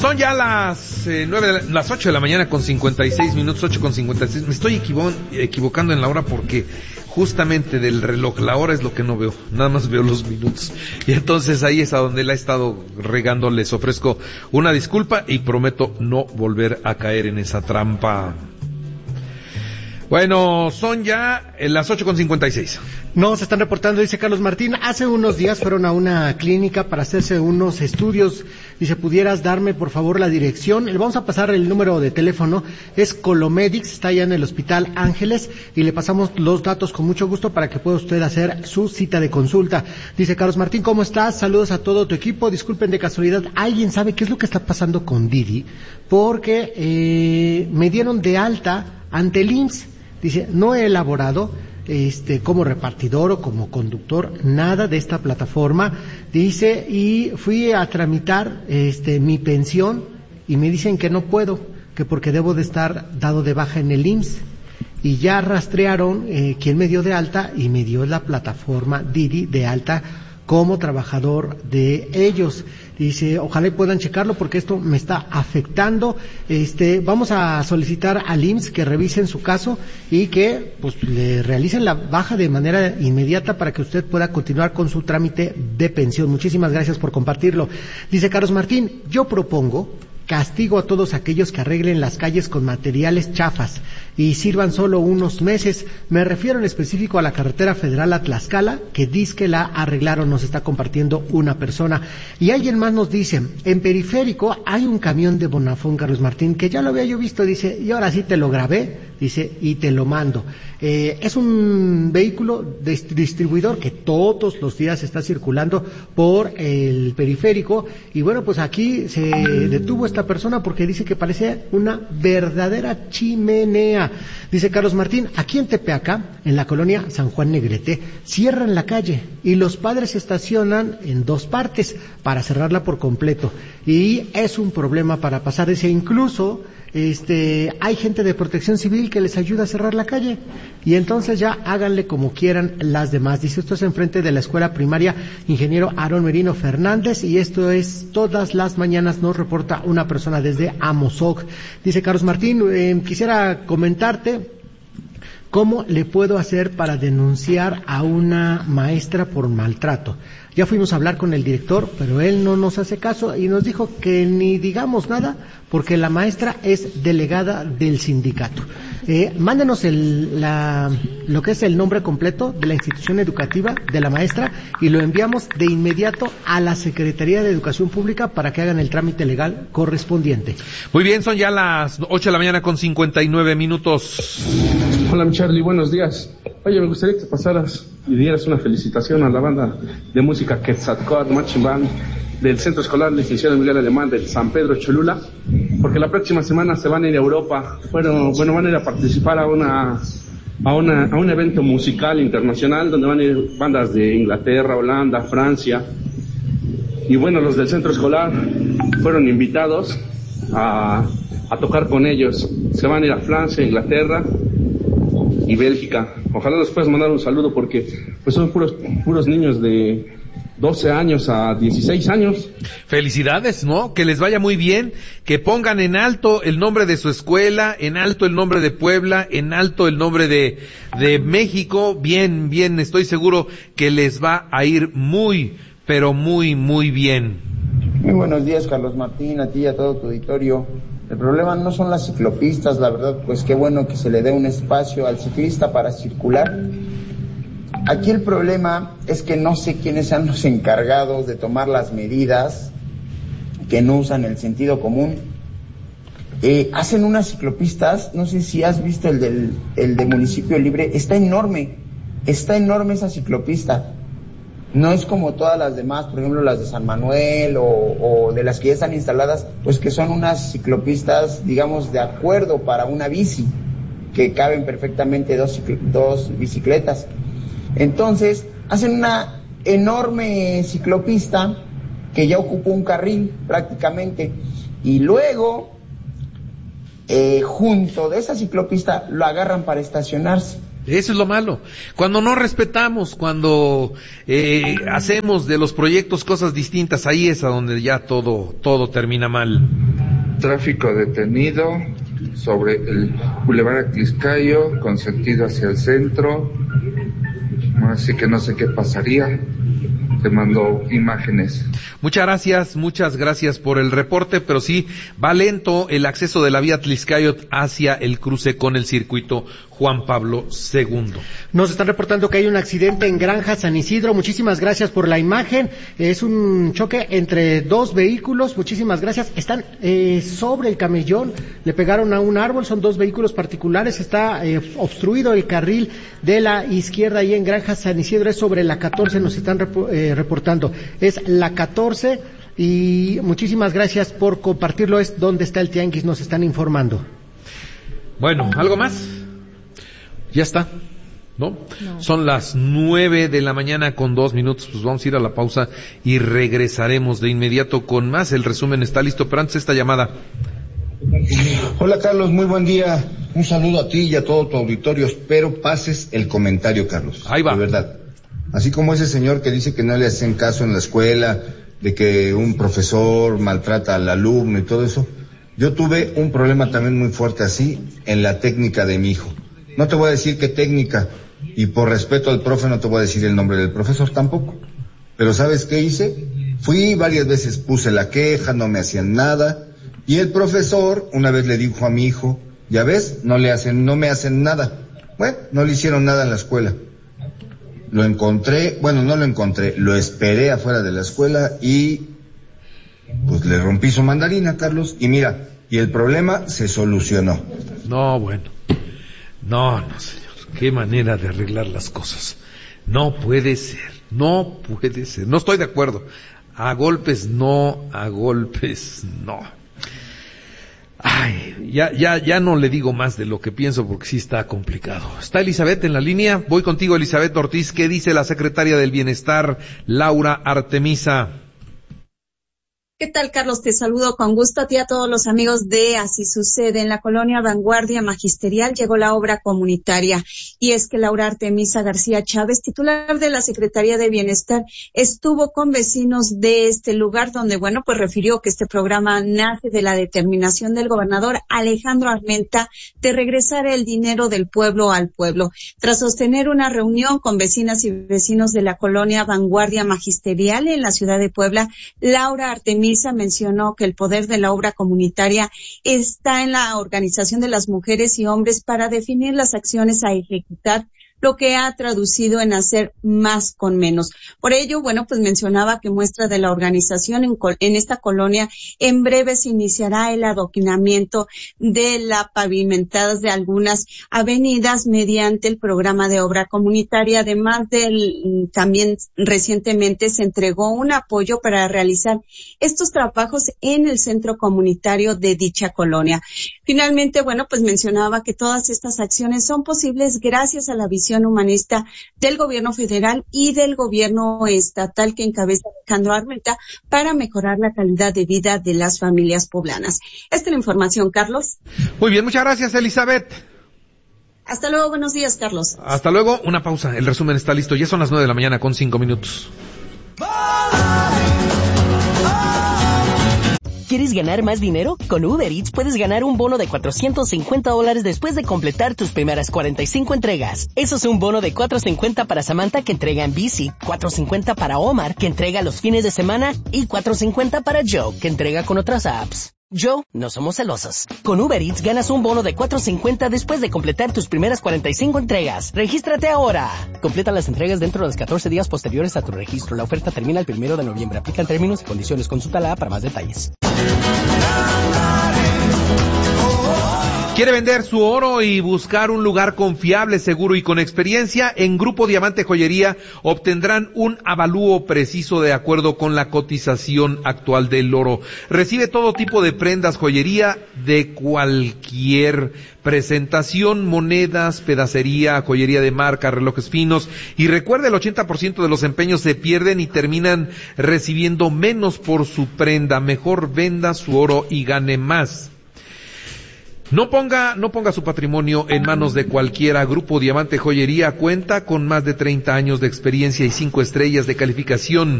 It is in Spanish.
Son ya las 8 de la mañana con 56 minutos, 8:56. Me estoy equivocando en la hora porque justamente del reloj, la hora es lo que no veo, nada más veo los minutos. Y entonces ahí es a donde la he estado regando. Les ofrezco una disculpa y prometo no volver a caer en esa trampa. Bueno, son ya las 8:56. Nos están reportando, dice Carlos Martín, hace unos días fueron a una clínica para hacerse unos estudios. Dice, ¿pudieras darme por favor la dirección? Le vamos a pasar el número de teléfono, es Colomedics, está allá en el Hospital Ángeles, y le pasamos los datos con mucho gusto para que pueda usted hacer su cita de consulta. Dice Carlos Martín, ¿cómo estás? Saludos a todo tu equipo. Disculpen de casualidad, ¿alguien sabe qué es lo que está pasando con Didi? Porque me dieron de alta ante el IMSS. Dice, no he elaborado como repartidor o como conductor nada de esta plataforma. Dice, y fui a tramitar mi pensión y me dicen que no puedo, que porque debo de estar dado de baja en el IMSS. Y ya rastrearon quién me dio de alta y me dio la plataforma Didi de alta como trabajador de ellos. Dice, ojalá puedan checarlo porque esto me está afectando. Vamos a solicitar al IMSS que revisen su caso y que pues le realicen la baja de manera inmediata para que usted pueda continuar con su trámite de pensión. Muchísimas gracias por compartirlo. Dice Carlos Martín, yo propongo castigo a todos aquellos que arreglen las calles con materiales chafas y sirvan solo unos meses. Me refiero en específico a la carretera federal a Tlaxcala, que dizque la arreglaron, nos está compartiendo una persona. Y alguien más nos dice, en Periférico hay un camión de Bonafón, Carlos Martín, que ya lo había yo visto, dice, y ahora sí te lo grabé, dice, y te lo mando. Es un vehículo distribuidor que todos los días está circulando por el Periférico, y bueno, pues aquí se detuvo esta persona porque dice que parece una verdadera chimenea. Dice Carlos Martín, aquí en Tepeaca, en la colonia San Juan Negrete, cierran la calle y los padres se estacionan en dos partes para cerrarla por completo, y es un problema para pasar. Dice, incluso hay gente de Protección Civil que les ayuda a cerrar la calle, y entonces ya háganle como quieran las demás. Dice, esto es enfrente de la escuela primaria Ingeniero Aarón Merino Fernández, y esto es todas las mañanas, nos reporta una persona desde Amozoc. Dice Carlos Martín, quisiera comentarte cómo le puedo hacer para denunciar a una maestra por maltrato. Ya fuimos a hablar con el director, pero él no nos hace caso y nos dijo que ni digamos nada porque la maestra es delegada del sindicato. Mándenos lo que es el nombre completo de la institución educativa de la maestra y lo enviamos de inmediato a la Secretaría de Educación Pública para que hagan el trámite legal correspondiente. Muy bien, son ya las 8 de la mañana con 59 minutos. Hola, mi Charlie, buenos días. Oye, me gustaría que pasaras y dieras una felicitación a la banda de música Quetzalcóatl Marching Band del Centro Escolar Licenciado Miguel Alemán del San Pedro Cholula, porque la próxima semana se van a ir a Europa. Van a ir a participar a un evento musical internacional donde van a ir bandas de Inglaterra, Holanda, Francia. Y bueno, los del Centro Escolar fueron invitados a tocar con ellos. Se van a ir a Francia, Inglaterra y Bélgica. Ojalá les puedas mandar un saludo porque pues son puros niños de 12 años a 16 años. Felicidades, ¿no? Que les vaya muy bien, que pongan en alto el nombre de su escuela, en alto el nombre de Puebla, en alto el nombre de México. Bien, estoy seguro que les va a ir muy, pero muy, muy bien. Muy buenos días, Carlos Martín, a ti y a todo tu auditorio. El problema no son las ciclopistas, la verdad, pues qué bueno que se le dé un espacio al ciclista para circular. Aquí el problema es que no sé quiénes sean los encargados de tomar las medidas, que no usan el sentido común. Hacen unas ciclopistas, no sé si has visto el de Municipio Libre, está enorme esa ciclopista. No es como todas las demás, por ejemplo las de San Manuel o de las que ya están instaladas, pues que son unas ciclopistas, digamos, de acuerdo para una bici, que caben perfectamente dos bicicletas. Entonces, hacen una enorme ciclopista que ya ocupó un carril prácticamente, y luego, junto de esa ciclopista, lo agarran para estacionarse. Eso es lo malo. Cuando no respetamos, cuando hacemos de los proyectos cosas distintas, ahí es a donde ya todo termina mal. tráfico detenido sobre el Boulevard Atliscayo con sentido hacia el centro, así que no sé qué pasaría. Te mando imágenes. Muchas gracias por el reporte, pero sí, va lento el acceso de la vía Atliscayot hacia el cruce con el circuito Juan Pablo II. Nos están reportando que hay un accidente en Granja San Isidro. Muchísimas gracias por la imagen. Es un choque entre dos vehículos. Muchísimas gracias. Están sobre el camellón. Le pegaron a un árbol. Son dos vehículos particulares. Está obstruido el carril de la izquierda ahí en Granja San Isidro. Es sobre la 14. Nos están reportando. Es la 14. Y muchísimas gracias por compartirlo. Es donde está el tianguis. Nos están informando. Bueno, ¿algo más? Ya está, ¿no? Son las 9 de la mañana con 2 minutos, pues vamos a ir a la pausa y regresaremos de inmediato con más. El resumen está listo, pero antes esta llamada. Hola Carlos, muy buen día. Un saludo a ti y a todo tu auditorio. Espero pases el comentario, Carlos. Ahí va. De verdad. Así como ese señor que dice que no le hacen caso en la escuela, de que un profesor maltrata al alumno y todo eso. Yo tuve un problema también muy fuerte así en la técnica de mi hijo. No te voy a decir qué técnica, y por respeto al profe no te voy a decir el nombre del profesor tampoco. Pero ¿sabes qué hice? Fui varias veces, puse la queja, no me hacían nada, y el profesor una vez le dijo a mi hijo, ya ves, no me hacen nada. Bueno, no le hicieron nada en la escuela. Lo esperé afuera de la escuela y pues le rompí su mandarina, Carlos, y mira, y el problema se solucionó. No, bueno. No, señor. Qué manera de arreglar las cosas. No puede ser. No estoy de acuerdo. A golpes no. Ay, ya no le digo más de lo que pienso porque sí está complicado. Está Elizabeth en la línea. Voy contigo, Elizabeth Ortiz. ¿Qué dice la secretaria del Bienestar, Laura Artemisa? ¿Qué tal, Carlos? Te saludo con gusto a ti y a todos los amigos de Así Sucede. En la colonia Vanguardia Magisterial llegó la obra comunitaria, y es que Laura Artemisa García Chávez, titular de la Secretaría de Bienestar, estuvo con vecinos de este lugar donde, pues refirió que este programa nace de la determinación del gobernador Alejandro Armenta de regresar el dinero del pueblo al pueblo. Tras sostener una reunión con vecinas y vecinos de la colonia Vanguardia Magisterial en la ciudad de Puebla, Laura Artemisa mencionó que el poder de la obra comunitaria está en la organización de las mujeres y hombres para definir las acciones a ejecutar, lo que ha traducido en hacer más con menos. Por ello, pues mencionaba que muestra de la organización en esta colonia, en breve se iniciará el adoquinamiento de la pavimentadas de algunas avenidas mediante el programa de obra comunitaria. Además también recientemente se entregó un apoyo para realizar estos trabajos en el centro comunitario de dicha colonia. Finalmente, mencionaba que todas estas acciones son posibles gracias a la visión humanista del gobierno federal y del gobierno estatal que encabeza Alejandro Armenta para mejorar la calidad de vida de las familias poblanas. Esta es la información, Carlos. Muy bien, muchas gracias, Elizabeth. Hasta luego, buenos días, Carlos. Hasta luego, una pausa, el resumen está listo, ya son las 9 de la mañana con 5 minutos. ¿Quieres ganar más dinero? Con Uber Eats puedes ganar un bono de $450 después de completar tus primeras 45 entregas. Eso es un bono de $450 para Samantha, que entrega en bici, $450 para Omar, que entrega los fines de semana, y $450 para Joe, que entrega con otras apps. Joe, no somos celosos. Con Uber Eats ganas un bono de $450 después de completar tus primeras 45 entregas. ¡Regístrate ahora! Completa las entregas dentro de los 14 días posteriores a tu registro. La oferta termina el 1 de noviembre. Aplican términos y condiciones. Consulta la app para más detalles. ¿Quiere vender su oro y buscar un lugar confiable, seguro y con experiencia? En Grupo Diamante Joyería obtendrán un avalúo preciso de acuerdo con la cotización actual del oro. Recibe todo tipo de prendas, joyería de cualquier presentación, monedas, pedacería, joyería de marca, relojes finos. Y recuerde, el 80% de los empeños se pierden y terminan recibiendo menos por su prenda. Mejor venda su oro y gane más. No ponga su patrimonio en manos de cualquiera. Grupo Diamante Joyería cuenta con más de 30 años de experiencia y 5 estrellas de calificación